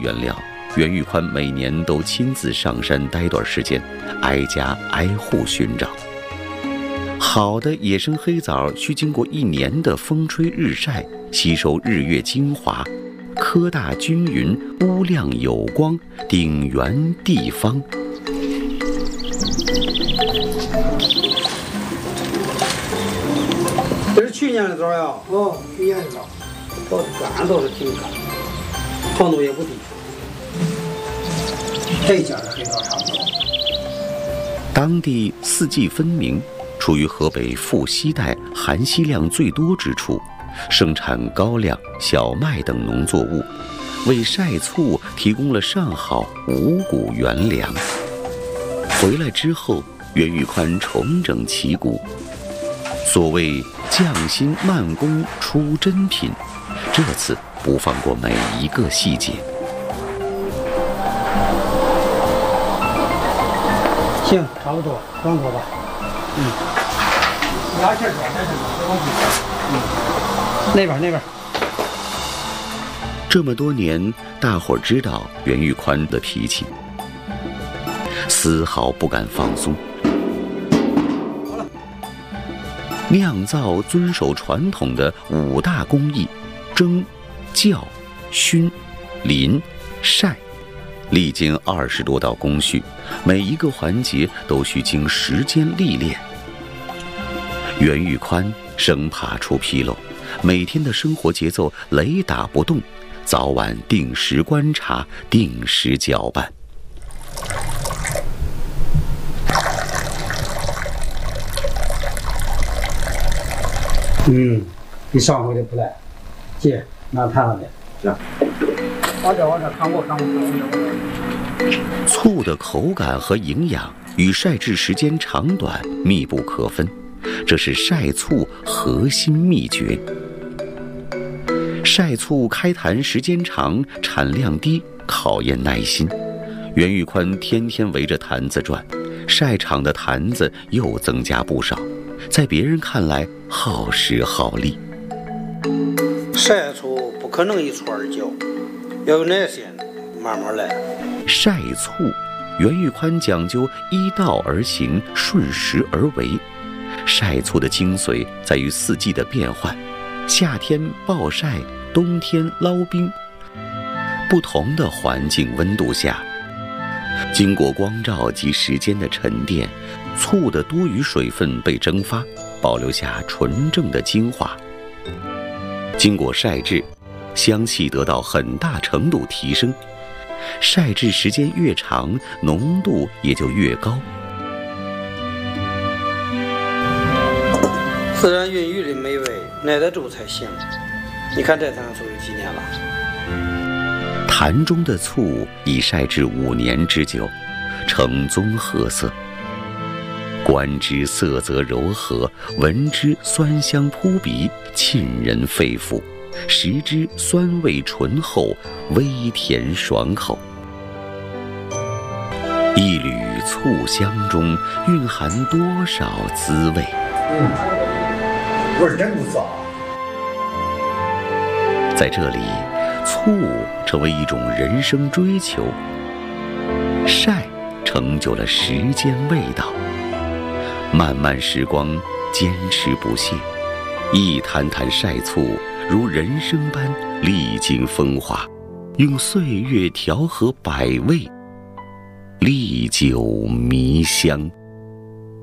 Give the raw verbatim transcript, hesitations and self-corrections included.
原料，袁玉宽每年都亲自上山待段时间，挨家挨户寻找。好的野生黑枣需经过一年的风吹日晒，吸收日月精华，颗大均匀，乌亮有光，顶圆地方。 这是去年的枣呀，哦，去年的枣，倒是干倒是挺干，糖度也不低。这家的黑枣差不多。 当地四季分明，处于河北富西带含硒量最多之处，生产高粱、小麦等农作物，为晒醋提供了上好五谷原粮。回来之后，袁玉宽重整旗鼓。所谓匠心慢工出真品，这次不放过每一个细节。 行，差不多，装多吧。嗯。拿线装，拿线装，别往里嗯。那边，那边。 这么多年，大伙儿知道袁玉宽的脾气，丝毫不敢放松。酿造遵守传统的五大工艺：蒸、酵、熏、淋、晒，历经二十多道工序，每一个环节都需经时间历练。袁玉宽生怕出纰漏，每天的生活节奏雷打不动，早晚定时观察，定时搅拌。 嗯，比上回的不赖。姐，拿盘子的。行。往这往这看过看过看过。 醋的口感和营养与晒制时间长短密不可分，这是晒醋核心秘诀。晒醋开坛时间长，产量低，考验耐心。袁玉宽天天围着坛子转，晒场的坛子又增加不少，在别人看来耗时耗力。 晒醋不可能一蹴而就，要有耐心，慢慢来。 晒醋，袁玉宽讲究依道而行，顺时而为。晒醋的精髓在于四季的变换，夏天暴晒，冬天捞冰。不同的环境温度下，经过光照及时间的沉淀，醋的多余水分被蒸发，保留下纯正的精华。经过晒制，香气得到很大程度提升，晒制时间越长，浓度也就越高。 自然孕育的美味，耐得住才行。你看这坛醋有几年了？ 坛中的醋已晒制五年之久，呈棕褐色。观之色泽柔和，闻之酸香扑鼻，沁人肺腑；食之酸味醇厚，微甜爽口。一缕醋香中蕴含多少滋味？ 嗯，味儿真不错。 在这里，醋成为一种人生追求，晒成就了时间味道。漫漫时光，坚持不懈，一坛坛晒醋如人生般历经风华，用岁月调和百味，历久弥香。